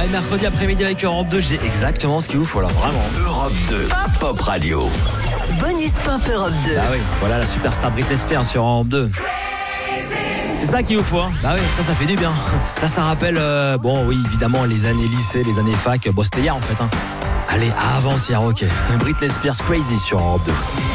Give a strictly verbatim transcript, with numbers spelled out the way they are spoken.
Ouais, mercredi après-midi avec Europe deux, j'ai exactement ce qu'il vous faut là, vraiment. Europe deux, Pop Radio. Bonus Pop Europe deux. Ah oui, voilà la superstar Britney Spears sur Europe deux. C'est ça qu'il vous faut, hein. Bah oui, ça, ça fait du bien. Là, ça rappelle, euh, bon, oui, évidemment, les années lycée, les années fac. Bon, c'était hier, en fait, hein. Allez, avant-hier, ok. Britney Spears Crazy sur Europe deux.